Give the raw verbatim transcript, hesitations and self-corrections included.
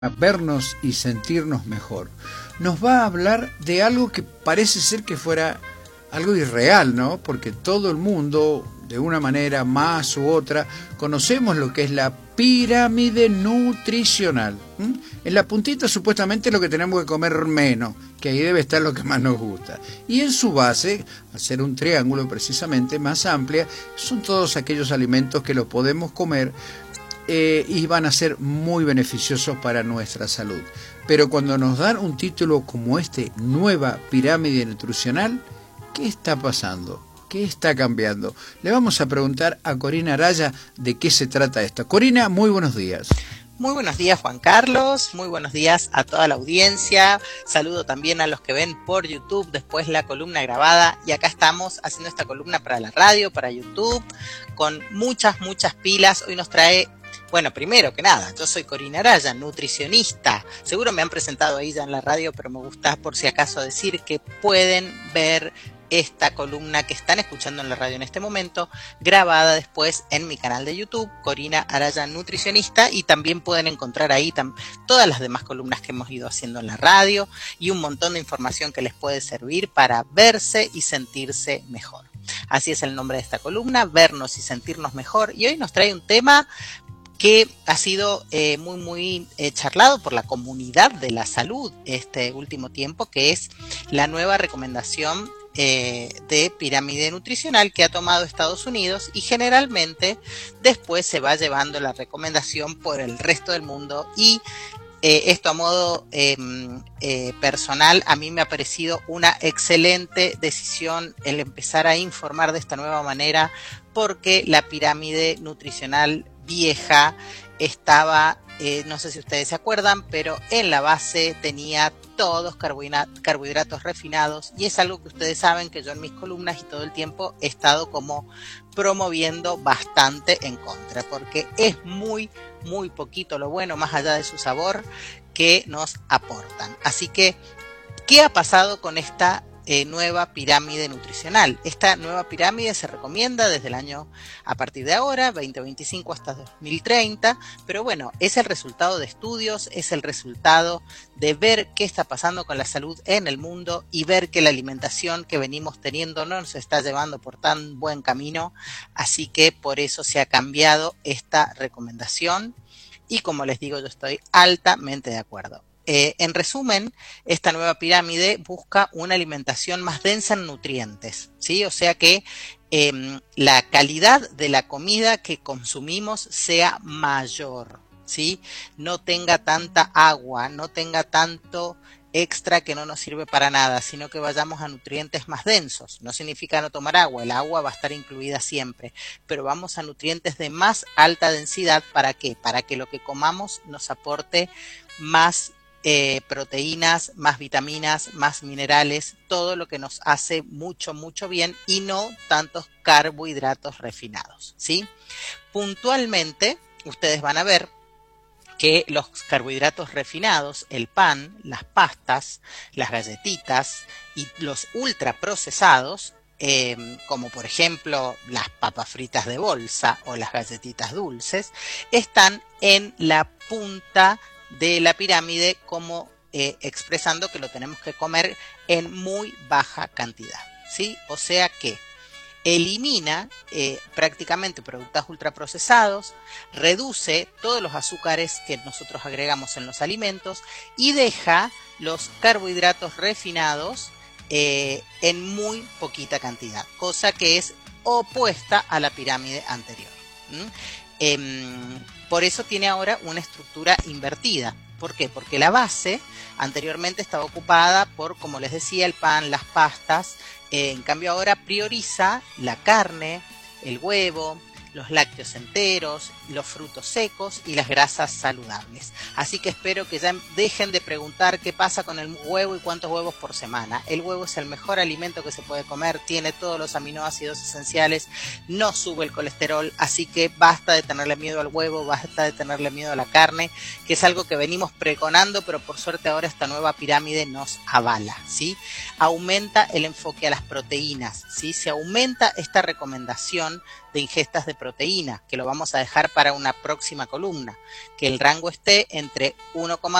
a vernos y sentirnos mejor, nos va a hablar de algo que parece ser que fuera algo irreal, ¿no? Porque todo el mundo, de una manera más u otra, conocemos lo que es la pirámide nutricional. ¿Mm? En la puntita supuestamente lo que tenemos que comer menos, que ahí debe estar lo que más nos gusta. Y en su base, al ser un triángulo precisamente más amplia, son todos aquellos alimentos que los podemos comer eh, y van a ser muy beneficiosos para nuestra salud. Pero cuando nos dan un título como este, Nueva Pirámide Nutricional, ¿qué está pasando? ¿Qué está cambiando? Le vamos a preguntar a Corina Araya de qué se trata esto. Corina, muy buenos días. Muy buenos días, Juan Carlos. Muy buenos días a toda la audiencia. Saludo también a los que ven por YouTube después la columna grabada. Y acá estamos haciendo esta columna para la radio, para YouTube, con muchas, muchas pilas. Hoy nos trae... Bueno, primero que nada, yo soy Corina Araya, nutricionista. Seguro me han presentado ahí ya en la radio, pero me gusta por si acaso decir que pueden ver esta columna que están escuchando en la radio en este momento, grabada después en mi canal de YouTube, Corina Araya Nutricionista, y también pueden encontrar ahí tam- todas las demás columnas que hemos ido haciendo en la radio y un montón de información que les puede servir para verse y sentirse mejor. Así es el nombre de esta columna, vernos y sentirnos mejor, y hoy nos trae un tema que ha sido eh, muy muy eh, charlado por la comunidad de la salud este último tiempo, que es la nueva recomendación eh, de pirámide nutricional que ha tomado Estados Unidos, y generalmente después se va llevando la recomendación por el resto del mundo. Y eh, esto a modo eh, eh, personal, a mí me ha parecido una excelente decisión el empezar a informar de esta nueva manera, porque la pirámide nutricional vieja estaba, eh, no sé si ustedes se acuerdan, pero en la base tenía todos carbohidratos refinados, y es algo que ustedes saben que yo en mis columnas y todo el tiempo he estado como promoviendo bastante en contra, porque es muy, muy poquito lo bueno, más allá de su sabor, que nos aportan. Así que, ¿qué ha pasado con esta Eh, nueva pirámide nutricional? Esta nueva pirámide se recomienda desde el año, a partir de ahora, veinte veinticinco hasta dos mil treinta, pero bueno, es el resultado de estudios, es el resultado de ver qué está pasando con la salud en el mundo y ver que la alimentación que venimos teniendo no nos está llevando por tan buen camino, así que por eso se ha cambiado esta recomendación, y como les digo, yo estoy altamente de acuerdo. Eh, en resumen, esta nueva pirámide busca una alimentación más densa en nutrientes, ¿sí? O sea que eh, la calidad de la comida que consumimos sea mayor, ¿sí? No tenga tanta agua, no tenga tanto extra que no nos sirve para nada, sino que vayamos a nutrientes más densos. No significa no tomar agua, el agua va a estar incluida siempre, pero vamos a nutrientes de más alta densidad. ¿Para qué? Para que lo que comamos nos aporte más Eh, proteínas, más vitaminas, más minerales, todo lo que nos hace mucho, mucho bien, y no tantos carbohidratos refinados, ¿sí? Puntualmente, ustedes van a ver que los carbohidratos refinados, el pan, las pastas, las galletitas y los ultraprocesados, eh, como por ejemplo las papas fritas de bolsa o las galletitas dulces, están en la punta de la pirámide, como eh, expresando que lo tenemos que comer en muy baja cantidad, ¿sí? O sea que elimina eh, prácticamente productos ultraprocesados, reduce todos los azúcares que nosotros agregamos en los alimentos y deja los carbohidratos refinados eh, en muy poquita cantidad, cosa que es opuesta a la pirámide anterior. ¿Mm? Eh, por eso tiene ahora una estructura invertida. ¿Por qué? Porque la base anteriormente estaba ocupada por, como les decía, el pan, las pastas. Eh, en cambio ahora prioriza la carne, el huevo, los lácteos enteros, los frutos secos y las grasas saludables. Así que espero que ya dejen de preguntar qué pasa con el huevo y cuántos huevos por semana. El huevo es el mejor alimento que se puede comer, tiene todos los aminoácidos esenciales, no sube el colesterol, así que basta de tenerle miedo al huevo, basta de tenerle miedo a la carne, que es algo que venimos pregonando, pero por suerte ahora esta nueva pirámide nos avala, ¿sí? Aumenta el enfoque a las proteínas, ¿sí? Se aumenta esta recomendación de ingestas de proteína, que lo vamos a dejar para una próxima columna, que el rango esté entre uno coma